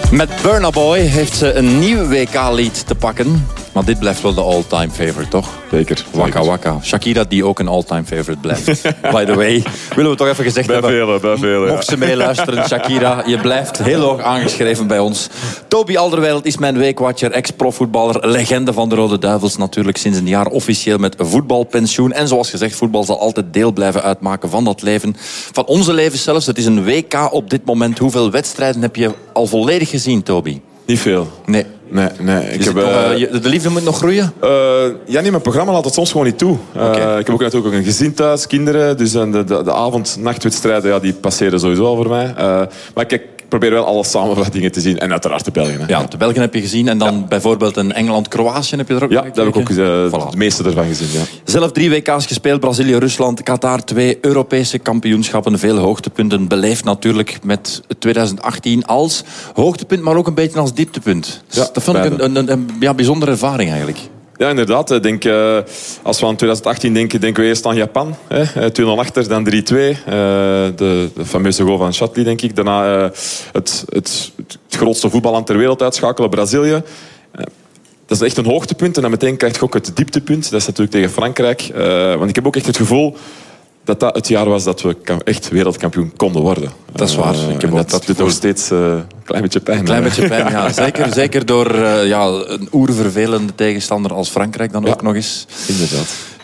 Met Burna Boy heeft ze een nieuw WK-lied te pakken. Maar dit blijft wel de all-time favorite, toch? Zeker. Waka Waka. Shakira, die ook een all-time favorite blijft. By the way, willen we toch even gezegd hebben. Bij velen, mocht ze meeluisteren, Shakira, je blijft heel hoog aangeschreven bij ons. Toby Alderweireld is mijn weekwatcher, ex-profvoetballer, legende van de Rode Duivels natuurlijk sinds een jaar officieel met voetbalpensioen. En zoals gezegd, voetbal zal altijd deel blijven uitmaken van dat leven. Van onze leven zelfs. Het is een WK op dit moment. Hoeveel wedstrijden heb je al volledig gezien, Toby? Niet veel. Nee. Nee. De liefde moet nog groeien? Mijn programma laat het soms gewoon niet toe. Okay. Ik heb ook natuurlijk een gezin thuis, kinderen. Dus de avond-nachtwedstrijden die passeren sowieso al voor mij. Maar ik probeer wel alles samen wat dingen te zien. En uiteraard de Belgen. Ja, de Belgen heb je gezien. En dan bijvoorbeeld een Engeland-Kroatië heb je er ook gekeken? Ja, daar heb ik ook de meeste ervan gezien. Ja. Zelf 3 WK's gespeeld. Brazilië, Rusland, Qatar. 2 Europese kampioenschappen. Veel hoogtepunten beleefd natuurlijk met 2018 als hoogtepunt, maar ook een beetje als dieptepunt. Ja, dat vond ik een bijzondere ervaring eigenlijk. Ja, inderdaad. Ik denk, als we aan 2018 denken we eerst aan Japan. 2-0 achter, dan 3-2. De fameuze goal van Chatli, denk ik. Daarna het grootste voetballand ter wereld uitschakelen, Brazilië. Dat is echt een hoogtepunt. En dan meteen krijg je ook het dieptepunt. Dat is natuurlijk tegen Frankrijk. Want ik heb ook echt het gevoel dat het jaar was dat we echt wereldkampioen konden worden. Dat is waar. Ik heb dat doet nog steeds een klein beetje pijn. Een klein beetje pijn, ja. Zeker door een oervervelende tegenstander als Frankrijk dan ook nog eens. Inderdaad.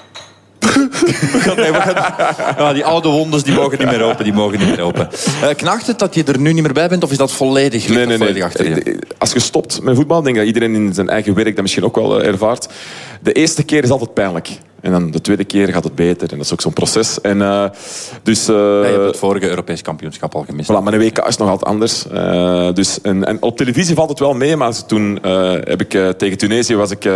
Die oude wondes die mogen niet meer open. Knaagt het dat je er nu niet meer bij bent of is dat volledig achter je? Als je stopt met voetbal, denk ik dat iedereen in zijn eigen werk dat misschien ook wel ervaart. De eerste keer is altijd pijnlijk. En dan de tweede keer gaat het beter. En dat is ook zo'n proces. En, je hebt het vorige Europees kampioenschap al gemist. Voilà, maar een WK is nog altijd anders. En op televisie valt het wel mee. Maar toen heb ik tegen Tunesië was ik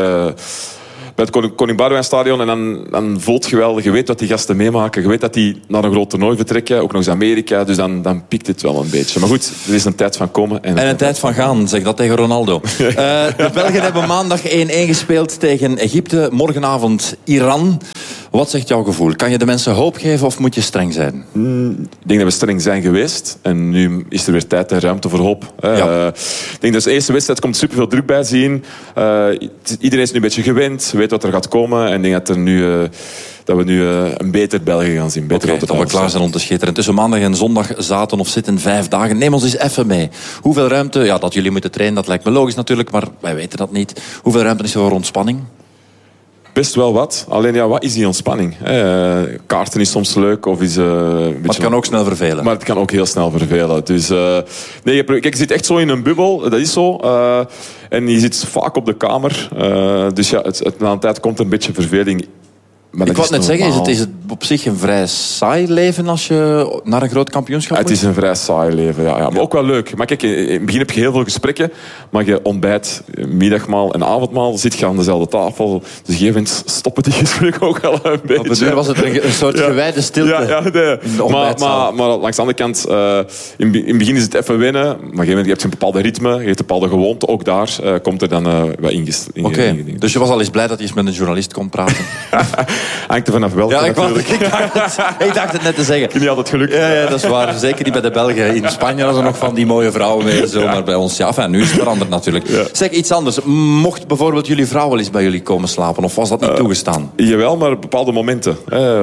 bij het Koning Boudewijnstadion. En dan voelt je wel, je weet wat die gasten meemaken. Je weet dat die naar een groot toernooi vertrekken. Ook nog eens Amerika. Dus dan piekt het wel een beetje. Maar goed, er is een tijd van komen. En een tijd van gaan, zeg dat tegen Ronaldo. De Belgen hebben maandag 1-1 gespeeld tegen Egypte. Morgenavond Iran. Wat zegt jouw gevoel? Kan je de mensen hoop geven of moet je streng zijn? Ik denk dat we streng zijn geweest. En nu is er weer tijd en ruimte voor hoop. Ik denk dat de eerste wedstrijd komt superveel druk bij zien. Iedereen is nu een beetje gewend. Weet wat er gaat komen. En ik denk dat we nu een beter België gaan zien. Dat we klaar zijn om te schitteren. Tussen maandag en zondag zaten of zitten 5 dagen. Neem ons eens even mee. Hoeveel ruimte? Ja, dat jullie moeten trainen, dat lijkt me logisch natuurlijk. Maar wij weten dat niet. Hoeveel ruimte is er voor ontspanning? Best wel wat. Alleen wat is die ontspanning? Kaarten is soms leuk. Of is, maar het kan ook snel vervelen. Maar het kan ook heel snel vervelen. Dus, kijk, je zit echt zo in een bubbel. Dat is zo. En je zit vaak op de kamer. Dus ja, na een tijd komt er een beetje verveling. Ik wou net zeggen, is het op zich een vrij saai leven als je naar een groot kampioenschap moet? Het is een vrij saai leven, ja. Maar ook wel leuk. Maar kijk, in het begin heb je heel veel gesprekken. Maar je ontbijt, middagmaal en avondmaal zit je aan dezelfde tafel. Dus op een gegeven moment stoppen die gesprekken ook wel een beetje. Op de deur was het een soort gewijde stilte. Maar langs de andere kant, in het begin is het even wennen. Maar op een gegeven moment heb je een bepaalde ritme, je hebt een bepaalde gewoonte. Ook daar komt er dan wat ingesteld. Oké, dus je was al eens blij dat je eens met een journalist kon praten? Hangt er vanaf wel. Ja, ik dacht het net te zeggen. Ik heb niet altijd geluk. Ja, dat is waar. Zeker niet bij de Belgen. In Spanje was er nog van die mooie vrouwen mee. Zo, maar bij ons, nu is het veranderd natuurlijk. Ja. Zeg, iets anders. Mocht bijvoorbeeld jullie vrouw wel eens bij jullie komen slapen? Of was dat niet toegestaan? Jawel, maar op bepaalde momenten.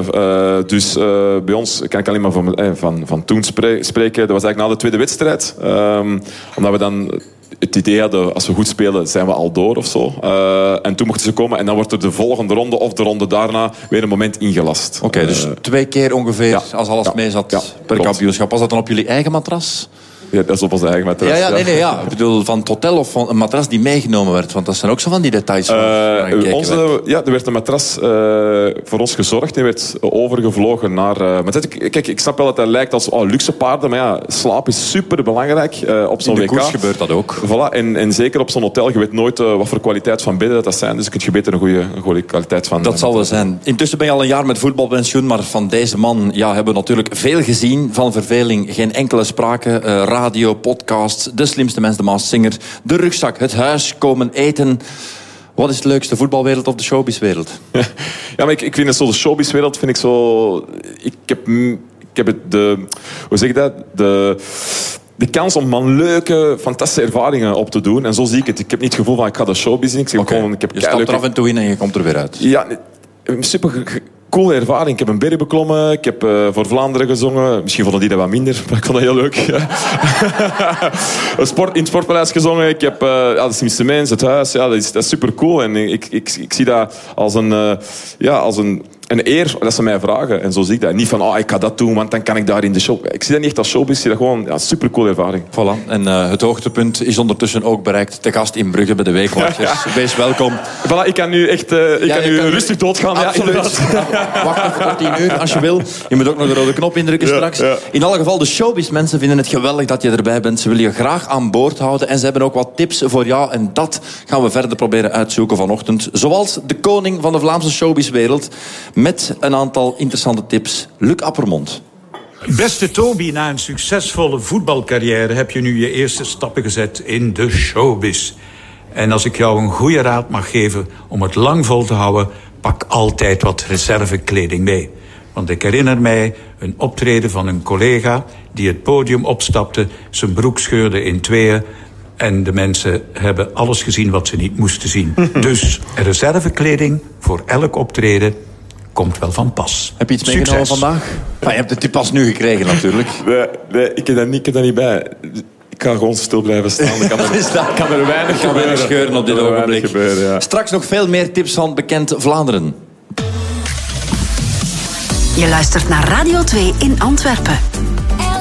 Dus bij ons kan ik alleen maar van toen spreken. Dat was eigenlijk na de tweede wedstrijd. Omdat we dan het idee hadden, als we goed spelen, zijn we al door of zo. En toen mochten ze komen en dan wordt er de volgende ronde of de ronde daarna weer een moment ingelast. Oké, dus 2 keer ongeveer, als alles mee zat per kampioenschap. Was dat dan op jullie eigen matras? Ja, dat is op onze eigen matras. Ik bedoel, van het hotel of van een matras die meegenomen werd. Want dat zijn ook zo van die details. Er werd een matras voor ons gezorgd. Die werd overgevlogen naar... kijk, ik snap wel dat dat lijkt als luxe paarden. Maar ja, slaap is super belangrijk op zo'n WK. In de koers gebeurt dat ook. Voilà, en zeker op zo'n hotel. Je weet nooit wat voor kwaliteit van bedden dat zijn. Dus kun je beter een goede kwaliteit van... Dat zal wel zijn. Intussen ben je al een jaar met voetbalpensioen. Maar van deze man hebben we natuurlijk veel gezien. Van verveling geen enkele sprake. Radio, podcasts, De Slimste Mens, De Masked Singer, De Rugzak, Het Huis, Komen Eten. Wat is het leukste, voetbalwereld of de showbizwereld? Ja, maar ik vind het zo, de showbizwereld vind ik zo... Ik heb het hoe zeg ik dat? de kans om man leuke, fantastische ervaringen op te doen. En zo zie ik het. Ik heb niet het gevoel van ik ga de showbiz in. Ik zeg gewoon, ik heb je stapt er af en toe in en je komt er weer uit. Ja, een super coole ervaring. Ik heb een berg beklommen. Ik heb voor Vlaanderen gezongen. Misschien vonden die dat wat minder, maar ik vond dat heel leuk. Ja. In het Sportpaleis gezongen. Ik heb de slimste mens, het huis. Ja, dat is super cool. En ik zie dat als een eer dat ze mij vragen. En zo zie ik dat. Niet van, ik ga dat doen, want dan kan ik daar in de show. Ik zie dat niet echt als showbiz. Ik zie dat gewoon een super coole ervaring. Voilà. En het hoogtepunt is ondertussen ook bereikt. De gast in Brugge bij de Weekwatchers. Wees welkom. Voilà, ik kan nu echt rustig doodgaan. Absoluut. Ja, wacht even tot 10 uur als je wil. Je moet ook nog de rode knop indrukken straks. Ja. In alle geval, de showbiz-mensen vinden het geweldig dat je erbij bent. Ze willen je graag aan boord houden. En ze hebben ook wat tips voor jou. En dat gaan we verder proberen uitzoeken vanochtend. Zoals de koning van de Vlaamse showbizwereld. Met een aantal interessante tips. Luc Appermond. Beste Toby, na een succesvolle voetbalcarrière heb je nu je eerste stappen gezet in de showbiz. En als ik jou een goede raad mag geven om het lang vol te houden, pak altijd wat reservekleding mee. Want ik herinner mij een optreden van een collega die het podium opstapte, zijn broek scheurde in tweeën en de mensen hebben alles gezien wat ze niet moesten zien. Dus reservekleding voor elk optreden komt wel van pas. Heb je iets meegenomen vandaag? Je hebt het pas nu gekregen natuurlijk. Nee, ik heb dat niet bij. Ik ga gewoon stil blijven staan. Ik kan er weinig gebeuren. Scheuren op dit ogenblik. Gebeuren, ja. Straks nog veel meer tips van Bekend Vlaanderen. Je luistert naar Radio 2 in Antwerpen.